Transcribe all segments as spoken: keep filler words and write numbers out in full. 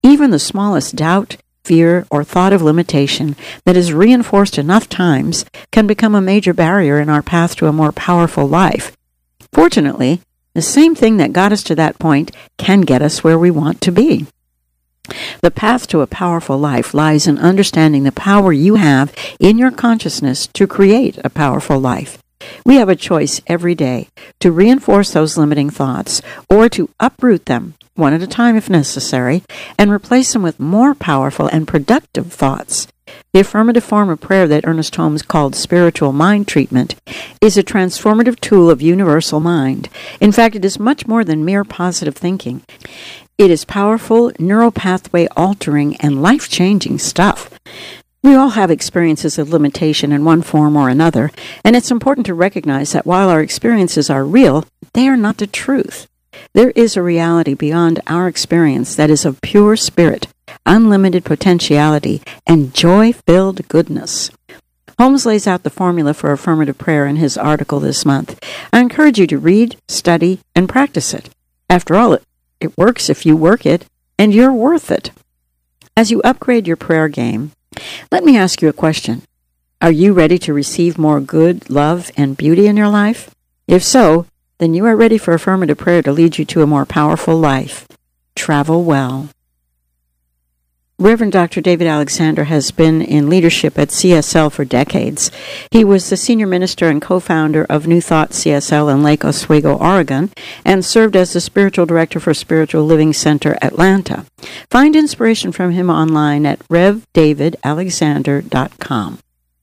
Even the smallest doubt, fear, or thought of limitation that is reinforced enough times can become a major barrier in our path to a more powerful life. Fortunately, the same thing that got us to that point can get us where we want to be. The path to a powerful life lies in understanding the power you have in your consciousness to create a powerful life. We have a choice every day to reinforce those limiting thoughts or to uproot them, one at a time if necessary, and replace them with more powerful and productive thoughts. The affirmative form of prayer that Ernest Holmes called spiritual mind treatment is a transformative tool of universal mind. In fact, it is much more than mere positive thinking. It is powerful, neural pathway altering, and life-changing stuff. We all have experiences of limitation in one form or another, and it's important to recognize that while our experiences are real, they are not the truth. There is a reality beyond our experience that is of pure spirit, unlimited potentiality, and joy-filled goodness. Holmes lays out the formula for affirmative prayer in his article this month. I encourage you to read, study, and practice it. After all, it, it works if you work it, and you're worth it. As you upgrade your prayer game, let me ask you a question. Are you ready to receive more good, love, and beauty in your life? If so, then you are ready for affirmative prayer to lead you to a more powerful life. Travel well. Reverend Doctor David Alexander has been in leadership at C S L for decades. He was the senior minister and co-founder of New Thought C S L in Lake Oswego, Oregon, and served as the spiritual director for Spiritual Living Center Atlanta. Find inspiration from him online at rev david alexander dot com.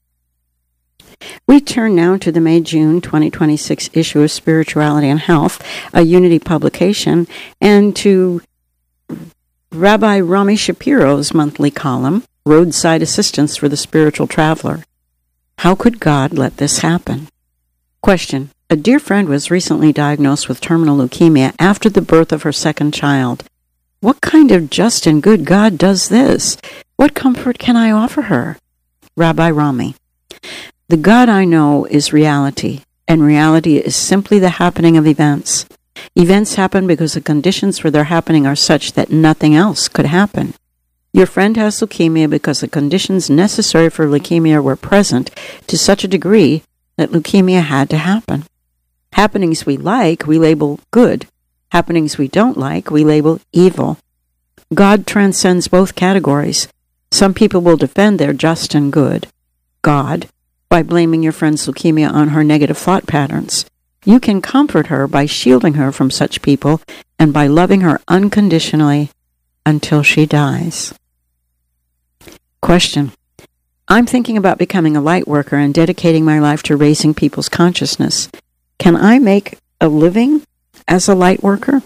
We turn now to the May-June twenty twenty-six issue of Spirituality and Health, a Unity publication, and to Rabbi Rami Shapiro's monthly column, Roadside Assistance for the Spiritual Traveler. How could God let this happen? Question. A dear friend was recently diagnosed with terminal leukemia after the birth of her second child. What kind of just and good God does this? What comfort can I offer her? Rabbi Rami. The God I know is reality, and reality is simply the happening of events. Events happen because the conditions for their happening are such that nothing else could happen. Your friend has leukemia because the conditions necessary for leukemia were present to such a degree that leukemia had to happen. Happenings we like, we label good. Happenings we don't like, we label evil. God transcends both categories. Some people will defend their just and good God by blaming your friend's leukemia on her negative thought patterns. You can comfort her by shielding her from such people and by loving her unconditionally until she dies. Question. I'm thinking about becoming a light worker and dedicating my life to raising people's consciousness. Can I make a living as a light worker?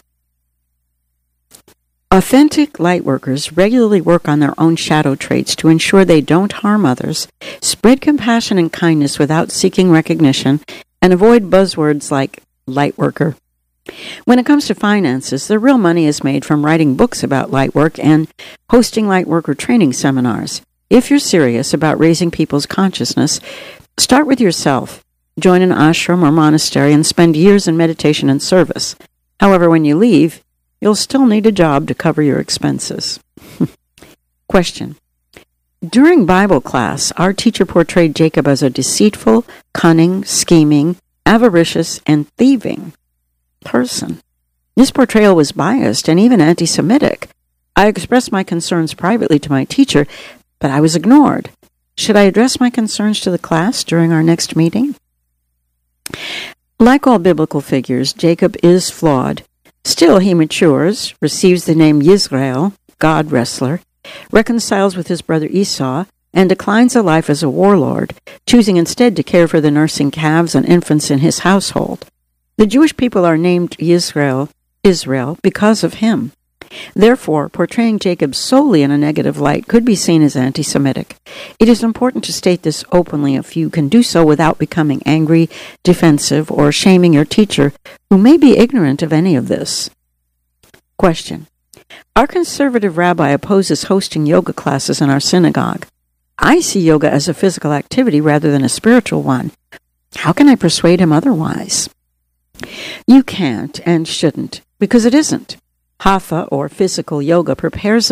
Authentic light workers regularly work on their own shadow traits to ensure they don't harm others, spread compassion and kindness without seeking recognition, and avoid buzzwords like light worker. When it comes to finances, the real money is made from writing books about light work and hosting light worker training seminars. If you're serious about raising people's consciousness, start with yourself. Join an ashram or monastery and spend years in meditation and service. However, when you leave, you'll still need a job to cover your expenses. Question. During Bible class, our teacher portrayed Jacob as a deceitful, cunning, scheming, avaricious, and thieving person. This portrayal was biased and even anti-Semitic. I expressed my concerns privately to my teacher, but I was ignored. Should I address my concerns to the class during our next meeting? Like all biblical figures, Jacob is flawed. Still, he matures, receives the name Yisrael, God wrestler, reconciles with his brother Esau, and declines a life as a warlord, choosing instead to care for the nursing calves and infants in his household. The Jewish people are named Yisrael, Israel, because of him. Therefore, portraying Jacob solely in a negative light could be seen as anti-Semitic. It is important to state this openly if you can do so without becoming angry, defensive, or shaming your teacher, who may be ignorant of any of this. Question. Our conservative rabbi opposes hosting yoga classes in our synagogue. I see yoga as a physical activity rather than a spiritual one. How can I persuade him otherwise? You can't and shouldn't, because it isn't. Hatha, or physical yoga, prepares